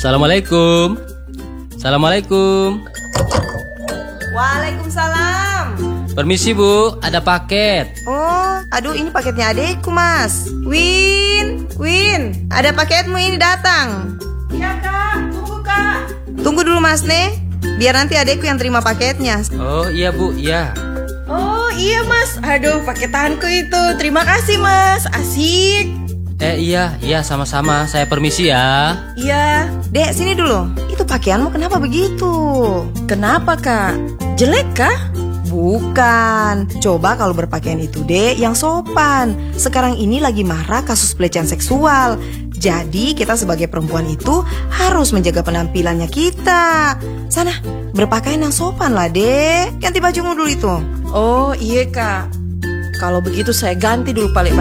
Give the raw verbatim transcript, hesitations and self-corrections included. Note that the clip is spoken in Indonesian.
Assalamualaikum. Assalamualaikum. Waalaikumsalam. Permisi Bu, ada paket. Oh, aduh ini paketnya adekku mas. Win, Win, ada paketmu ini datang. Iya kak, tunggu kak. Tunggu dulu mas Ne, biar nanti adekku yang terima paketnya. Oh iya Bu, iya. Oh iya mas, aduh paketanku itu. Terima kasih mas, asik. Eh iya, iya sama-sama. Saya permisi ya. Iya. Dek sini dulu, itu pakaianmu kenapa begitu? Kenapa kak? Jelek kah? Bukan, coba kalau berpakaian itu dek yang sopan. Sekarang ini lagi marah kasus pelecehan seksual. Jadi kita sebagai perempuan itu harus menjaga penampilannya kita. Sana, berpakaian yang sopan lah dek. Ganti bajumu dulu itu. Oh iya kak. Kalau begitu saya ganti dulu paling